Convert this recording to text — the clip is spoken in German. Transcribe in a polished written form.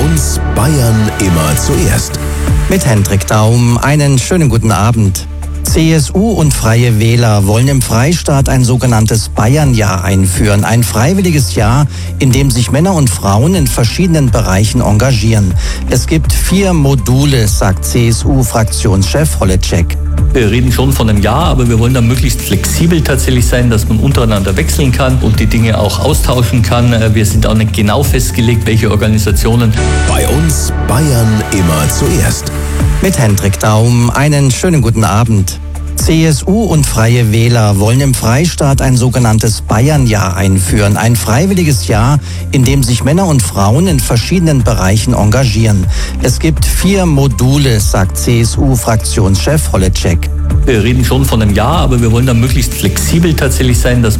uns Bayern immer zuerst. Mit Hendrik Daum einen schönen guten Abend. CSU und Freie Wähler wollen im Freistaat ein sogenanntes Bayernjahr einführen. Ein freiwilliges Jahr, in dem sich Männer und Frauen in verschiedenen Bereichen engagieren. Es gibt 4 Module, sagt CSU-Fraktionschef Holleczek. Wir reden schon von einem Jahr, aber wir wollen da möglichst flexibel tatsächlich sein, dass man untereinander wechseln kann und die Dinge auch austauschen kann. Wir sind auch nicht genau festgelegt, welche Organisationen. Bei uns Bayern immer zuerst. Mit Hendrik Daum einen schönen guten Abend. CSU und Freie Wähler wollen im Freistaat ein sogenanntes Bayernjahr einführen. Ein freiwilliges Jahr, in dem sich Männer und Frauen in verschiedenen Bereichen engagieren. Es gibt 4 Module, sagt CSU-Fraktionschef Holleczek. Wir reden schon von einem Jahr, aber wir wollen da möglichst flexibel tatsächlich sein, dass